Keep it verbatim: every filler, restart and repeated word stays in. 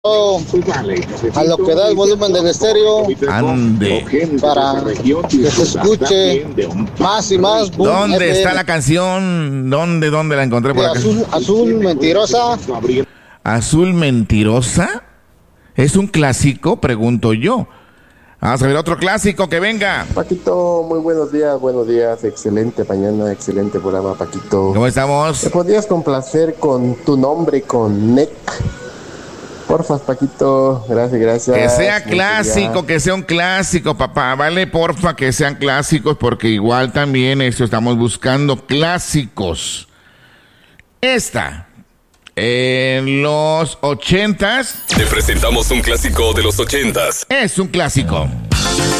a lo que da el volumen del estéreo. Ande. Para que se escuche más y más. Boom ¿Dónde F M. está la canción? ¿Dónde, dónde la encontré por De acá? azul, azul mentirosa. ¿Azul mentirosa? ¿Es un clásico? Pregunto yo. Vamos a ver otro clásico, que venga. Paquito, muy buenos días, buenos días, excelente mañana, excelente programa, Paquito. ¿Cómo estamos? ¿Me podrías complacer con tu nombre, con N E C? Porfa, Paquito, gracias, gracias. Que sea Muy clásico, feliz. que sea un clásico, papá. Vale, porfa, que sean clásicos, porque igual también eso estamos buscando clásicos. Esta, en los ochentas, Te presentamos un clásico de los ochentas. es un clásico.